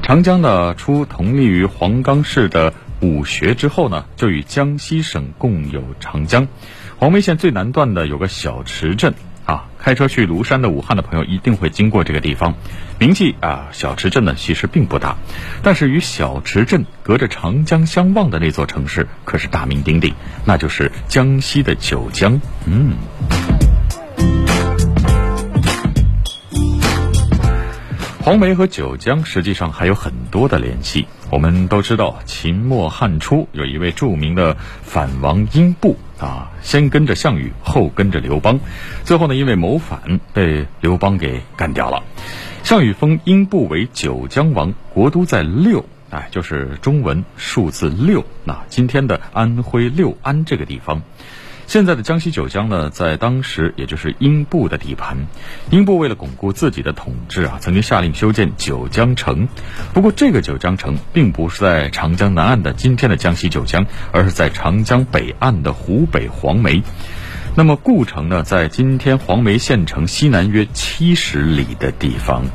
长江呢，出同立于黄冈市的武穴之后呢，就与江西省共有长江。黄梅县最南段的有个小池镇啊，开车去庐山的武汉的朋友一定会经过这个地方。名气啊，小池镇呢其实并不大，但是与小池镇隔着长江相望的那座城市可是大名鼎鼎，那就是江西的九江。黄梅和九江实际上还有很多的联系。我们都知道，秦末汉初有一位著名的反王英布啊，先跟着项羽，后跟着刘邦，最后呢因为谋反被刘邦给干掉了。项羽封英布为九江王，国都在六，就是中文数字6，今天的安徽六安这个地方。现在的江西九江呢，在当时也就是英布的地盘。英布为了巩固自己的统治曾经下令修建九江城。不过这个九江城并不是在长江南岸的今天的江西九江，而是在长江北岸的湖北黄梅。那么故城呢，在今天黄梅县城西南约70里的地方。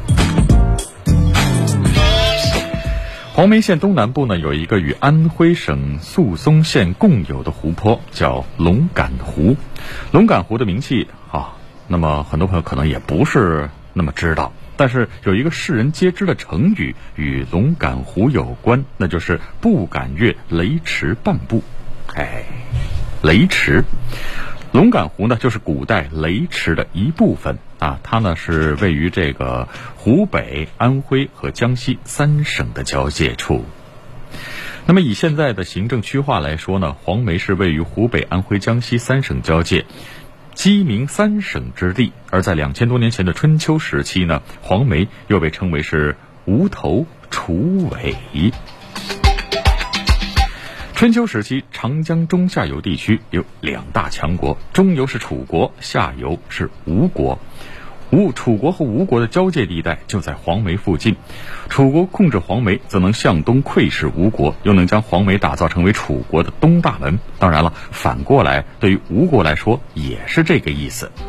黄梅县东南部呢，有一个与安徽省宿松县共有的湖泊，叫龙岗湖。龙岗湖的名气那么很多朋友可能也不是那么知道，但是有一个世人皆知的成语与龙岗湖有关，那就是不敢越雷池半步。雷池，龙岗湖呢就是古代雷池的一部分它呢是位于这个湖北、安徽和江西3省的交界处。那么以现在的行政区划来说呢，黄梅是位于湖北、安徽、江西3省交界，鸡鸣3省之地。而在2000多年前的春秋时期呢，黄梅又被称为是无头楚尾。春秋时期，长江中下游地区有2大强国，中游是楚国，下游是吴国。楚国和吴国的交界地带就在黄梅附近。楚国控制黄梅，则能向东窥视吴国，又能将黄梅打造成为楚国的东大门。当然了，反过来对于吴国来说也是这个意思。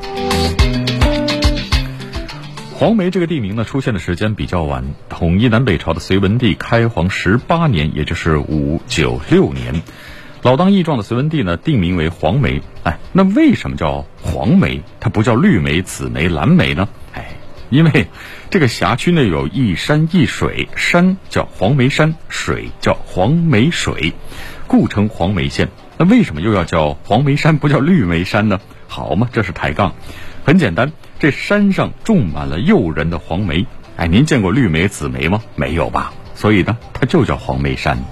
黄梅这个地名呢，出现的时间比较晚，统一南北朝的隋文帝开皇18年，也就是596年，老当益壮的隋文帝呢，定名为黄梅。那为什么叫黄梅，它不叫绿梅、紫梅、蓝梅呢？因为这个辖区内有一山一水，山叫黄梅山，水叫黄梅水，故称黄梅县。那为什么又要叫黄梅山，不叫绿梅山呢？好嘛，这是抬杠。很简单，这山上种满了诱人的黄梅。您见过绿梅、紫梅吗？没有吧？所以呢，它就叫黄梅山。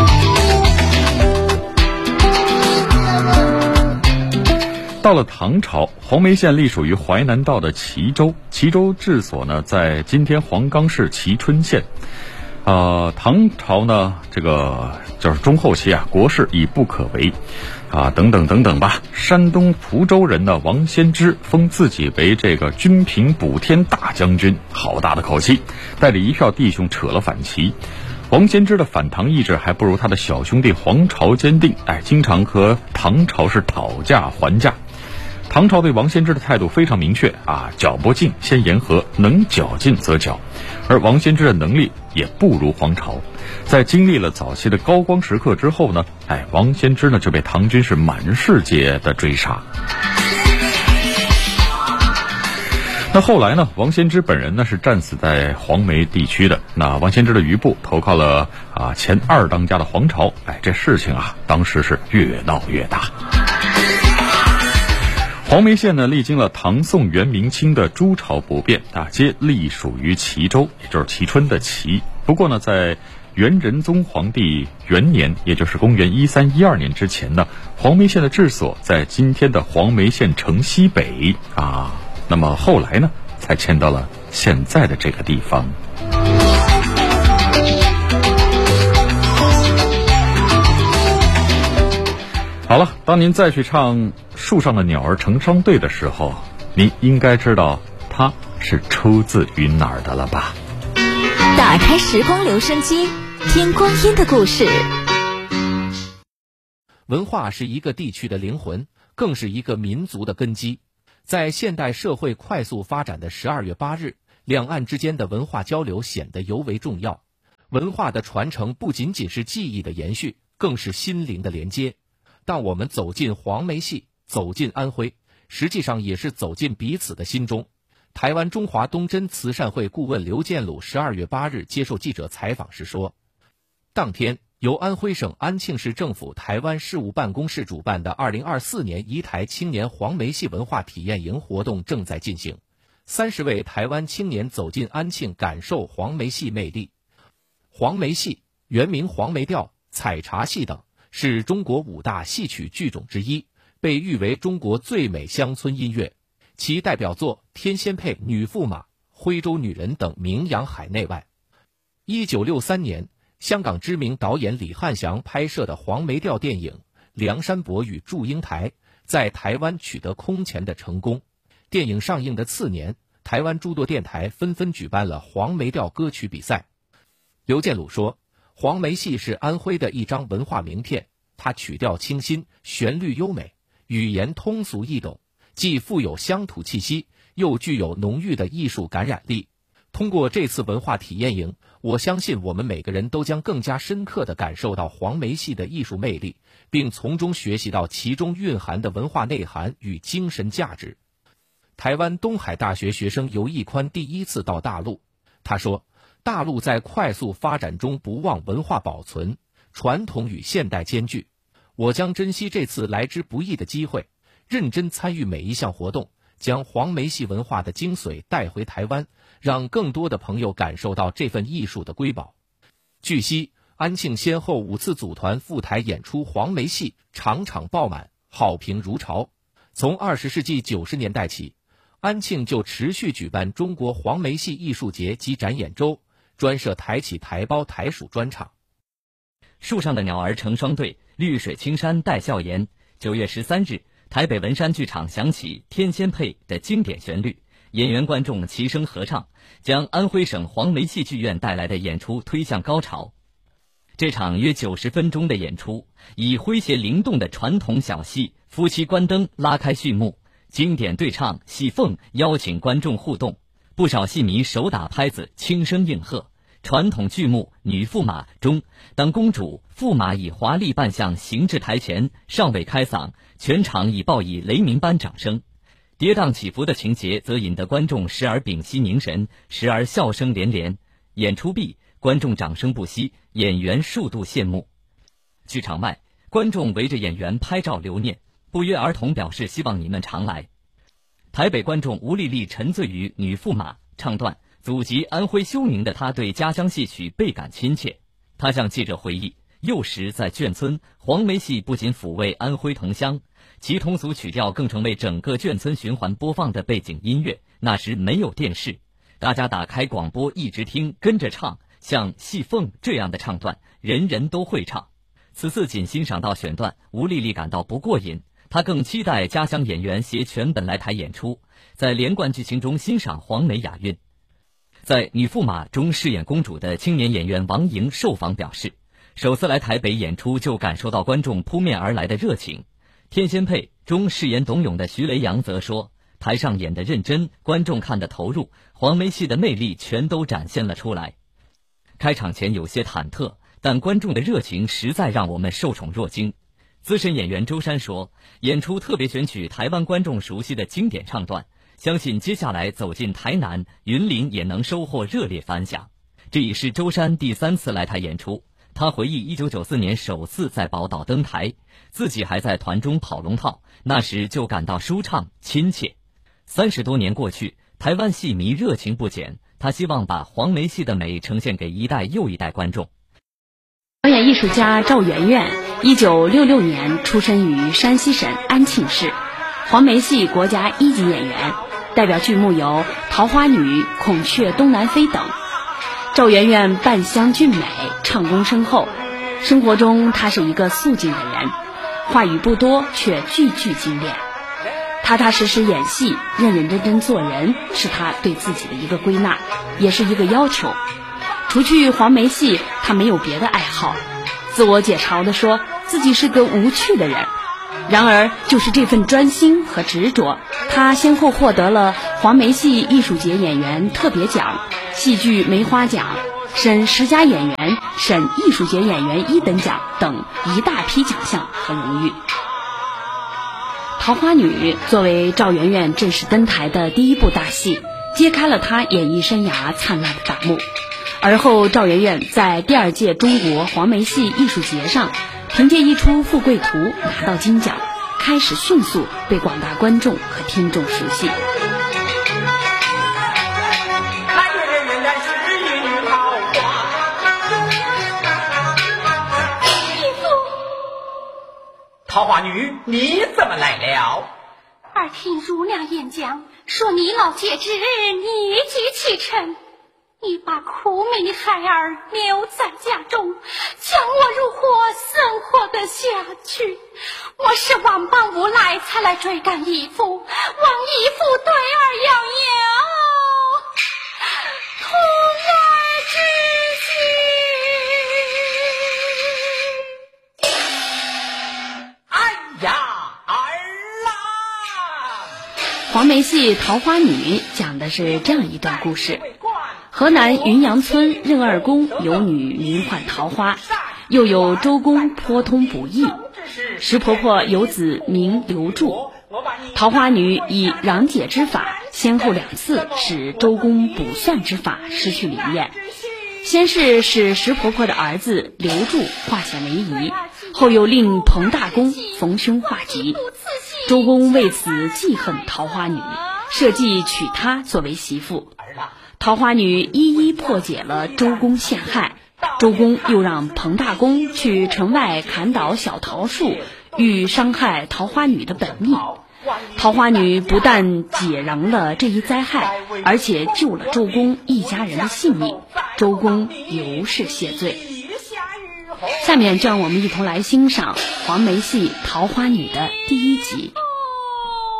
到了唐朝，黄梅县隶属于淮南道的齐州，齐州治所呢在今天黄冈市蕲春县。唐朝呢，这个就是中后期国势已不可为等等等等吧。山东蒲州人呢，王先知封自己为这个均平补天大将军，好大的口气，带着一票弟兄扯了反旗。王先知的反唐意志还不如他的小兄弟黄巢坚定，经常和唐朝是讨价还价。唐朝对王先知的态度非常明确搅不进先言和，能搅进则搅。而王先知的能力也不如黄巢。在经历了早期的高光时刻之后呢，王先知呢就被唐军是满世界的追杀。那后来呢，王先知本人呢是战死在黄梅地区的。那王先知的余部投靠了前2当家的黄巢。这事情当时是越闹越大。黄梅县呢，历经了唐宋元明清的诸朝不变皆隶属于齐州，也就是蕲春的蕲。不过呢，在元仁宗皇帝元年，也就是公元1312年之前呢，黄梅县的治所在今天的黄梅县城西北那么后来呢，才迁到了现在的这个地方。好了，当您再去唱树上的鸟儿成双对的时候，您应该知道它是出自于哪儿的了吧？ 打开时光留声机，听光阴的故事。 文化是一个地区的灵魂，更是一个民族的根基。在现代社会快速发展的12月8日，两岸之间的文化交流显得尤为重要。 文化的传承不仅仅是技艺的延续，更是心灵的连接。当我们走进黄梅戏，走进安徽，实际上也是走进彼此的心中。台湾中华东真慈善会顾问刘建鲁12月8日接受记者采访时说，当天由安徽省安庆市政府台湾事务办公室主办的2024年移台青年黄梅戏文化体验营活动正在进行，30位台湾青年走进安庆，感受黄梅戏魅力。黄梅戏原名黄梅调、采茶戏等，是中国5大戏曲剧种之一，被誉为中国最美乡村音乐。其代表作《天仙配》《女驸马》《徽州女人》等名扬海内外。1963年，香港知名导演李汉祥拍摄的黄梅调电影《梁山伯与祝英台》在台湾取得空前的成功。电影上映的次年，台湾诸多电台纷纷举办了黄梅调歌曲比赛。刘建鲁说，黄梅戏是安徽的一张文化名片，它曲调清新，旋律优美，语言通俗易懂，既富有乡土气息，又具有浓郁的艺术感染力。通过这次文化体验营，我相信我们每个人都将更加深刻地感受到黄梅戏的艺术魅力，并从中学习到其中蕴含的文化内涵与精神价值。台湾东海大学学生游义宽第一次到大陆，他说，大陆在快速发展中不忘文化保存，传统与现代兼具。我将珍惜这次来之不易的机会，认真参与每一项活动，将黄梅戏文化的精髓带回台湾，让更多的朋友感受到这份艺术的瑰宝。据悉，安庆先后5次组团赴台演出黄梅戏，场场爆满，好评如潮。从20世纪90年代起，安庆就持续举办中国黄梅戏艺术节及展演周，专设台起台胞台属专场。 树上的鸟儿成双对，绿水青山带笑颜。9月13日，台北文山剧场响起《天仙配》的经典旋律，演员观众齐声合唱，将安徽省黄梅戏剧院带来的演出推向高潮。这场约90分钟的演出，以诙谐灵动的传统小戏《夫妻关灯》拉开序幕，经典对唱戏凤邀请观众互动，不少戏迷手打拍子，轻声应和。传统剧目《女驸马》中，当公主、驸马以华丽扮相行至台前，尚未开嗓，全场已报以雷鸣般掌声。跌宕起伏的情节则引得观众时而屏息凝神，时而笑声连连。演出毕，观众掌声不息，演员数度谢幕。剧场外，观众围着演员拍照留念，不约而同表示希望你们常来。台北观众吴丽丽沉醉于《女驸马》唱段，祖籍安徽休宁的她对家乡戏曲倍感亲切。她向记者回忆，幼时在眷村，黄梅戏不仅抚慰安徽同乡，其通俗曲调更成为整个眷村循环播放的背景音乐。那时没有电视，大家打开广播一直听，跟着唱，像戏凤这样的唱段，人人都会唱。此次仅欣赏到选段，吴丽丽感到不过瘾，她更期待家乡演员携全本来台演出，在连贯剧情中欣赏黄梅雅韵。在《女驸马》中饰演公主的青年演员王莹受访表示，首次来台北演出就感受到观众扑面而来的热情。《天仙配》中饰演董永的徐雷阳则说，台上演得认真，观众看得投入，黄梅戏的魅力全都展现了出来。开场前有些忐忑，但观众的热情实在让我们受宠若惊。资深演员周山说，演出特别选取台湾观众熟悉的经典唱段，相信接下来走进台南、云林也能收获热烈反响。这已是周山第3次来台演出。他回忆1994年首次在宝岛登台，自己还在团中跑龙套，那时就感到舒畅亲切。30多年过去，台湾戏迷热情不减，他希望把黄梅戏的美呈现给一代又一代观众。 表演艺术家赵媛媛1966年出生于山西省安庆市，黄梅戏国家1级演员，代表剧目有《桃花女》《孔雀东南飞》等。赵媛媛扮相俊美，唱功深厚，生活中她是一个素静的人，话语不多，却句句精炼。踏踏实实演戏，认认真真做人，是她对自己的一个归纳，也是一个要求。除去黄梅戏，她没有别的爱好，自我解嘲地说自己是个无趣的人。然而就是这份专心和执着，她先后获得了黄梅戏艺术节演员特别奖、戏剧梅花奖、 省十佳演员、省艺术节演员1等奖等一大批奖项和荣誉。《桃花女》作为赵媛媛正式登台的第一部大戏，揭开了她演艺生涯灿烂的大幕。而后赵媛媛在第2届中国黄梅戏艺术节上，凭借一出《富贵图》拿到金奖，开始迅速被广大观众和听众熟悉。 桃花女，你怎么来了？ 儿听乳娘演讲，说你老节之日年纪启程，你把苦命的孩儿留在家中，叫我如何生活得下去？我是万般无奈才来追赶义父，望义父对儿要同儿之黄梅戏《桃花女》讲的是这样一段故事：河南云阳村任二公有女名唤桃花，又有周公颇通卜易，石婆婆有子名刘柱。桃花女以攘解之法，先后2次使周公卜算之法失去灵验。先是使石婆婆的儿子刘柱化险为夷，后又令彭大公逢凶化吉。周公为此记恨桃花女，设计娶她作为媳妇。桃花女一一破解了周公陷害，周公又让彭大公去城外砍倒小桃树，欲伤害桃花女的本意。桃花女不但解禳了这一灾害，而且救了周公一家人的性命，周公由是谢罪。下面就让我们一同来欣赏黄梅戏《桃花女》的第1集。